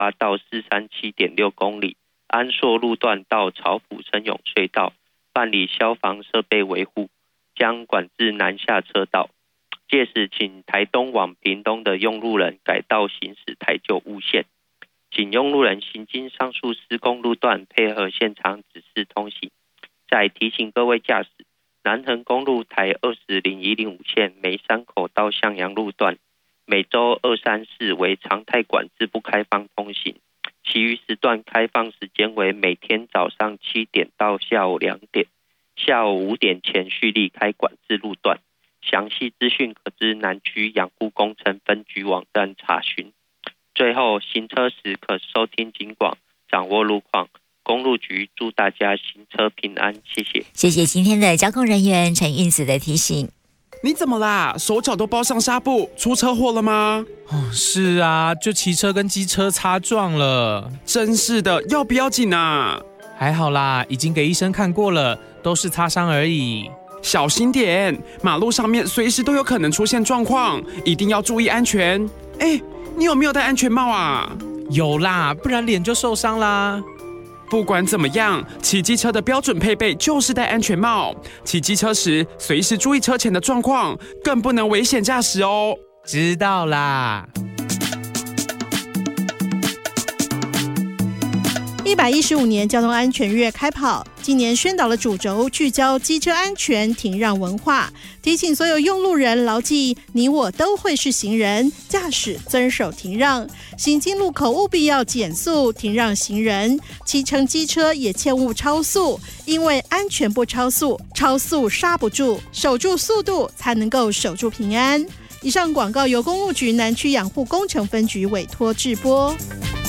8到437.6公里，安朔路段到朝埔深涌隧道办理消防设备维护，将管制南下车道。届时请台东往屏东的用路人改道行驶台旧雾线，请用路人行经上述施工路段配合现场指示通行。再提醒各位驾驶，南横公路台200105线梅山口到向阳路段每周2、3、4为常态管制不开放通行，其余时段开放时间为每天早上7点到下午2点，下午5点前续离开管制路段。详细资讯可至南区养护工程分局网站查询。最后，行车时可收听警广，掌握路况。公路局祝大家行车平安，谢谢。 谢谢今天的交通人员陈运子的提醒。 你怎么啦？手脚都包上纱布，出车祸了吗？ 是啊，就骑车跟机车擦撞了。 真是的，要不要紧啊？ 还好啦，已经给医生看过了，都是擦伤而已。 小心点，马路上面随时都有可能出现状况，一定要注意安全。你有没有戴安全帽啊？ 有啦，不然脸就受伤啦。 不管怎么样，骑机车的标准配备就是戴安全帽。骑机车时，随时注意车前的状况，更不能危险驾驶哦。 知道啦。 115年交通安全月开跑，今年宣导的主轴聚焦机车安全停让文化，提醒所有用路人牢记你我都会是行人，驾驶遵守停让，行经路口务必要减速停让行人，骑乘机车也切勿超速，因为安全不超速，超速刹不住，守住速度才能够守住平安。以上广告由公路局南区养护工程分局委托制播。